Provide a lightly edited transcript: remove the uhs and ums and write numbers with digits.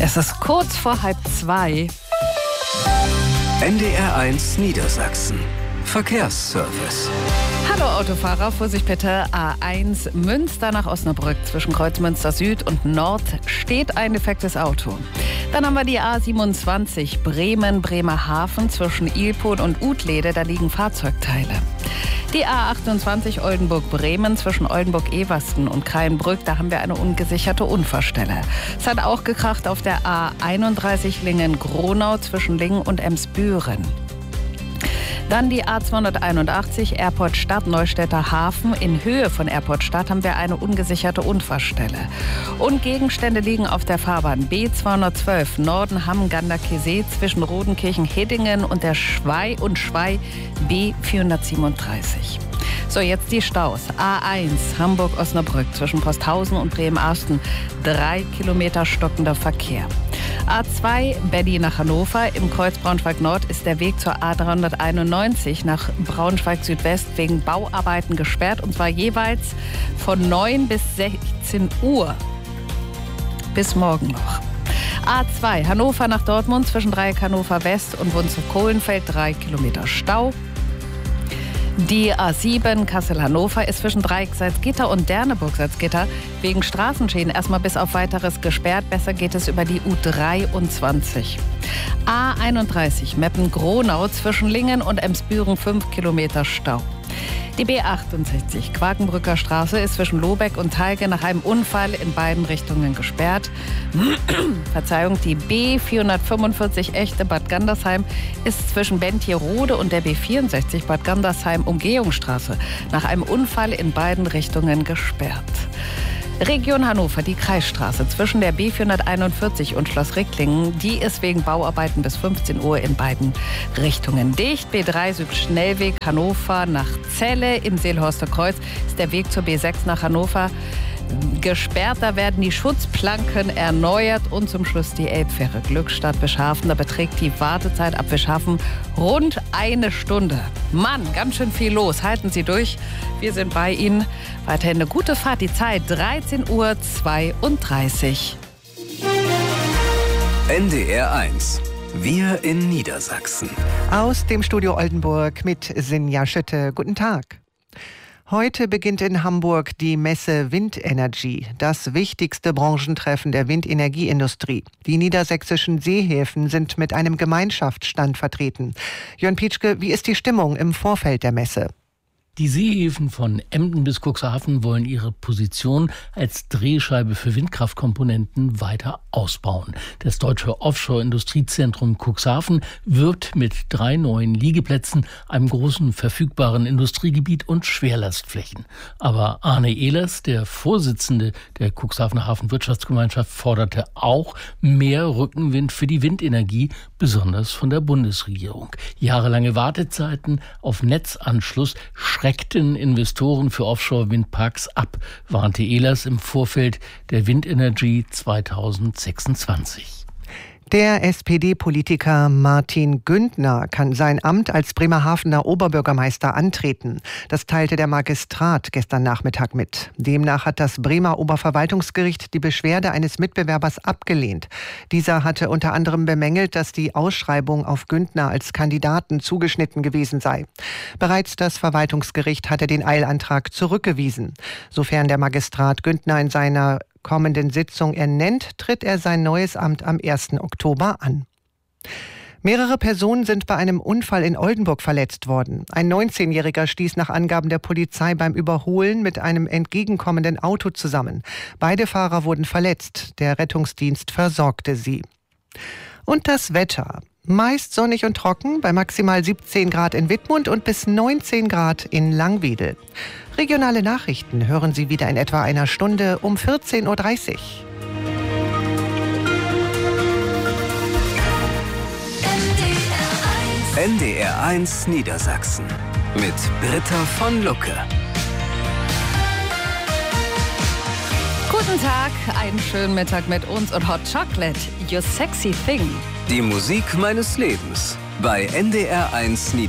Es ist kurz vor 1:30. NDR1 Niedersachsen. Verkehrsservice. Hallo Autofahrer, Vorsicht bitte. A1 Münster nach Osnabrück. Zwischen Kreuzmünster Süd und Nord steht ein defektes Auto. Dann haben wir die A27 Bremen-Bremerhaven zwischen Ilpol und Utlede. Da liegen Fahrzeugteile. Die A28 Oldenburg-Bremen zwischen Oldenburg-Eversten und Kreienbrück, da haben wir eine ungesicherte Unfallstelle. Es hat auch gekracht auf der A31 Lingen-Gronau zwischen Lingen und Emsbüren. Dann die A281 Airport Stadt Neustädter Hafen. In Höhe von Airport Stadt haben wir eine ungesicherte Unfallstelle. Und Gegenstände liegen auf der Fahrbahn B212 Norden Hamm-Ganderkesee zwischen Rodenkirchen-Heddingen und der Schwei B437. So, jetzt die Staus. A1 Hamburg-Osnabrück zwischen Posthausen und Bremen-Asten. 3 Kilometer stockender Verkehr. A2 Berlin nach Hannover. Im Kreuz Braunschweig-Nord ist der Weg zur A391 nach Braunschweig-Südwest wegen Bauarbeiten gesperrt. Und zwar jeweils von 9 bis 16 Uhr. Bis morgen noch. A2 Hannover nach Dortmund zwischen Dreieck Hannover West und Wunzow-Kohlenfeld. 3 Kilometer Stau. Die A7 Kassel-Hannover ist zwischen Dreieck Salzgitter und Derneburg-Salzgitter wegen Straßenschäden erstmal bis auf Weiteres gesperrt. Besser geht es über die U23. A31 Meppen-Gronau zwischen Lingen und Emsbüren 5 Kilometer Stau. Die B68 Quakenbrücker Straße ist zwischen Lobeck und Talge nach einem Unfall in beiden Richtungen gesperrt. Verzeihung, die B445 Echte Bad Gandersheim ist zwischen Bentierode und der B64 Bad Gandersheim Umgehungsstraße nach einem Unfall in beiden Richtungen gesperrt. Region Hannover, die Kreisstraße zwischen der B441 und Schloss Ricklingen, die ist wegen Bauarbeiten bis 15 Uhr in beiden Richtungen dicht. B3 Südschnellweg Hannover nach Celle im Seelhorster Kreuz ist der Weg zur B6 nach Hannover gesperrt. Da werden die Schutzplanken erneuert und zum Schluss die Elbfähre Glückstadt-Bischhafen. Da beträgt die Wartezeit ab Bischhafen rund 1 Stunde. Mann, ganz schön viel los. Halten Sie durch. Wir sind bei Ihnen. Weiterhin eine gute Fahrt. Die Zeit 13:32 Uhr. NDR1. Wir in Niedersachsen. Aus dem Studio Oldenburg mit Sinja Schütte. Guten Tag. Heute beginnt in Hamburg die Messe Windenergy, das wichtigste Branchentreffen der Windenergieindustrie. Die niedersächsischen Seehäfen sind mit einem Gemeinschaftsstand vertreten. Jörn Pietschke, wie ist die Stimmung im Vorfeld der Messe? Die Seehäfen von Emden bis Cuxhaven wollen ihre Position als Drehscheibe für Windkraftkomponenten weiter ausbauen. Das deutsche Offshore-Industriezentrum Cuxhaven wirbt mit 3 neuen Liegeplätzen, einem großen verfügbaren Industriegebiet und Schwerlastflächen. Aber Arne Ehlers, der Vorsitzende der Cuxhavener Hafenwirtschaftsgemeinschaft, forderte auch mehr Rückenwind für die Windenergie, besonders von der Bundesregierung. Jahrelange Wartezeiten auf Netzanschluss schreckten Investoren für Offshore-Windparks ab, warnte Ehlers im Vorfeld der Windenergy 2026. Der SPD-Politiker Martin Güntner kann sein Amt als Bremerhavener Oberbürgermeister antreten. Das teilte der Magistrat gestern Nachmittag mit. Demnach hat das Bremer Oberverwaltungsgericht die Beschwerde eines Mitbewerbers abgelehnt. Dieser hatte unter anderem bemängelt, dass die Ausschreibung auf Güntner als Kandidaten zugeschnitten gewesen sei. Bereits das Verwaltungsgericht hatte den Eilantrag zurückgewiesen. Sofern der Magistrat Güntner in seiner kommenden Sitzung ernennt, tritt er sein neues Amt am 1. Oktober an. Mehrere Personen sind bei einem Unfall in Oldenburg verletzt worden. Ein 19-Jähriger stieß nach Angaben der Polizei beim Überholen mit einem entgegenkommenden Auto zusammen. Beide Fahrer wurden verletzt. Der Rettungsdienst versorgte sie. Und das Wetter. Meist sonnig und trocken, bei maximal 17 Grad in Wittmund und bis 19 Grad in Langwiedel. Regionale Nachrichten hören Sie wieder in etwa einer Stunde um 14:30 Uhr. NDR1 Niedersachsen mit Britta von Lucke. Guten Tag, einen schönen Mittag mit uns und Hot Chocolate, your sexy thing. Die Musik meines Lebens bei NDR1 Niedersachsen.